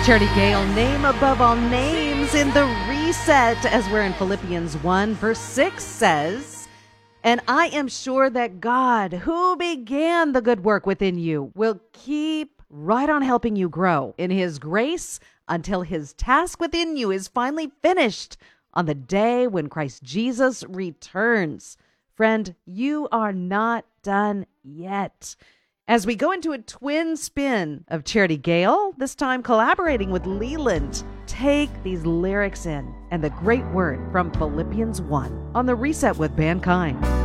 Charity Gale, name above all names in the reset, as we're in Philippians 1, verse 6 says, "And I am sure that God, who began the good work within you, will keep right on helping you grow in His grace until His task within you is finally finished on the day when Christ Jesus returns." Friend, you are not done yet. As we go into a twin spin of Charity Gale, this time collaborating with Leland, take these lyrics in and the great word from Philippians 1 on the Reset with Mankind.